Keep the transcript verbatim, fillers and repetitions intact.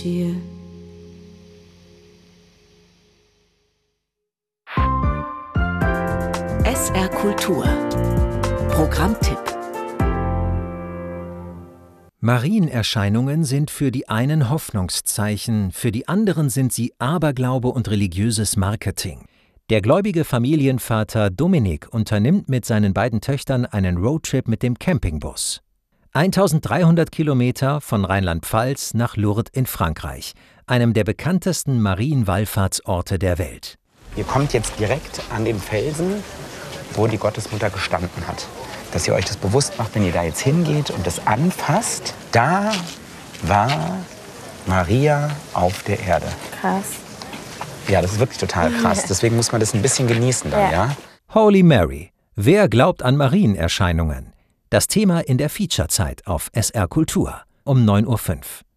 Hier. S R Kultur. Programmtipp. Marienerscheinungen sind für die einen Hoffnungszeichen, für die anderen sind sie Aberglaube und religiöses Marketing. Der gläubige Familienvater Dominik unternimmt mit seinen beiden Töchtern einen Roadtrip mit dem Campingbus. eintausenddreihundert Kilometer von Rheinland-Pfalz nach Lourdes in Frankreich, einem der bekanntesten Marienwallfahrtsorte der Welt. Ihr kommt jetzt direkt an den Felsen, wo die Gottesmutter gestanden hat. Dass ihr euch das bewusst macht, wenn ihr da jetzt hingeht und das anfasst, da war Maria auf der Erde. Krass. Ja, das ist wirklich total krass. Deswegen muss man das ein bisschen genießen dann, ja? ja? Holy Mary. Wer glaubt an Marienerscheinungen? Das Thema in der Featurezeit auf S R Kultur um neun Uhr fünf.